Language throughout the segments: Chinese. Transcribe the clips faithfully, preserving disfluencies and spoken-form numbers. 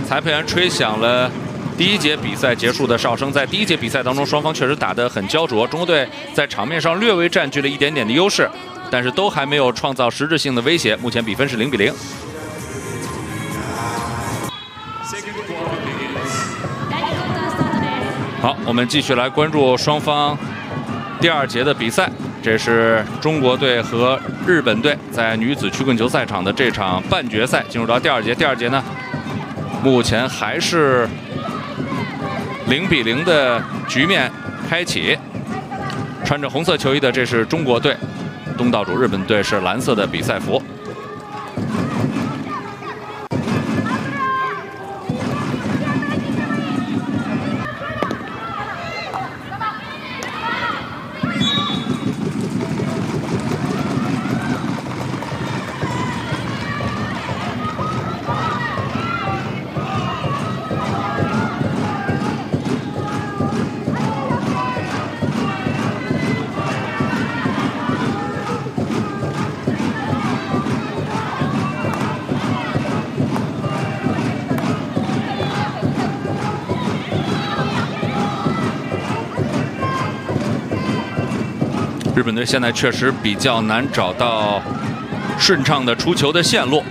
裁判员吹响了第一节比赛结束的哨声。在第一节比赛当中，双方确实打得很焦灼，中国队在场面上略微占据了一点点的优势，但是都还没有创造实质性的威胁。目前比分是零比零。好，我们继续来关注双方第二节的比赛。这是中国队和日本队在女子曲棍球赛场的这场半决赛，进入到第二节。第二节呢，目前还是零比零的局面开启。穿着红色球衣的这是中国队，东道主日本队是蓝色的比赛服。日本队现在确实比较难找到顺畅的出球的线路。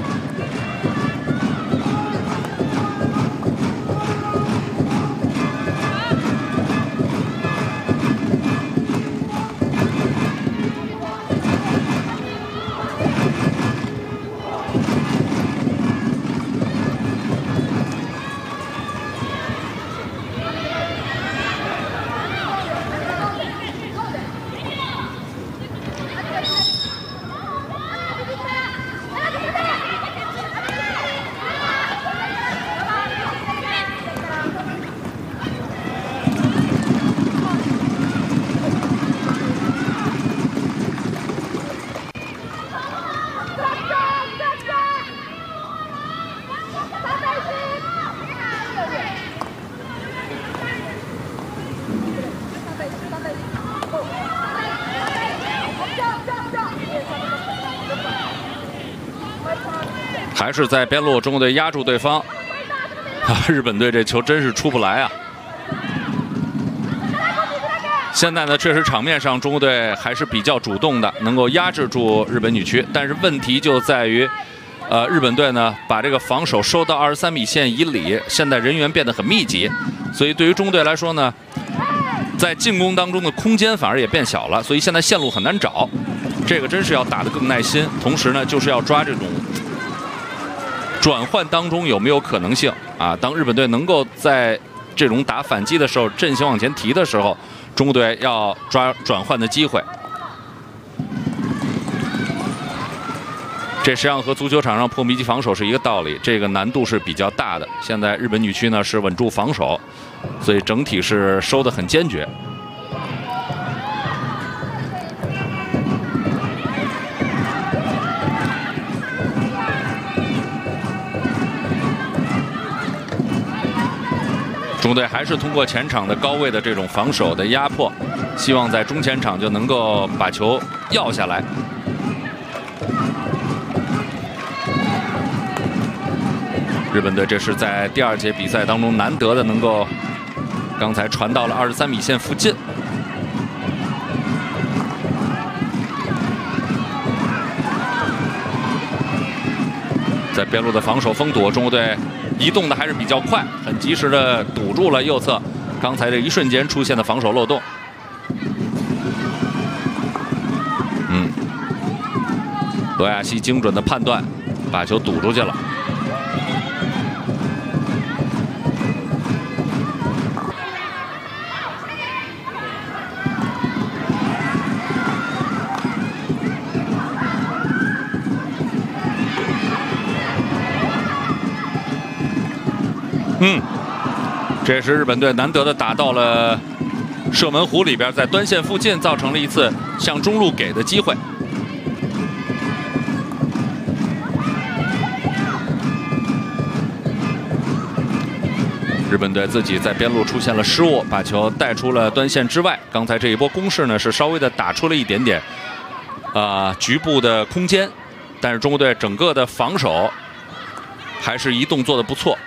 还是在边路，中国队压住对方。啊，日本队这球真是出不来啊！现在呢，确实场面上中国队还是比较主动的，能够压制住日本女区。但是问题就在于，呃，日本队呢把这个防守收到二十三米线以里，现在人员变得很密集，所以对于中国队来说呢，在进攻当中的空间反而也变小了，所以现在线路很难找。这个真是要打得更耐心，同时呢，就是要抓这种转换当中有没有可能性啊？当日本队能够在这种打反击的时候阵型往前提的时候，中国队要抓转换的机会。这实际上和足球场上破密集防守是一个道理，这个难度是比较大的。现在日本女区呢是稳住防守，所以整体是收得很坚决。中国队还是通过前场的高位的这种防守的压迫，希望在中前场就能够把球要下来。日本队这是在第二节比赛当中难得的能够，刚才传到了二十三米线附近。在边路的防守封堵，中国队移动的还是比较快，很及时的堵住了右侧刚才这一瞬间出现的防守漏洞。嗯，罗亚西精准的判断，把球堵出去了。嗯，这是日本队难得的打到了射门弧里边，在端线附近造成了一次向中路给的机会。日本队自己在边路出现了失误，把球带出了端线之外。刚才这一波攻势呢，是稍微的打出了一点点啊、呃、局部的空间，但是中国队整个的防守还是移动做得不错。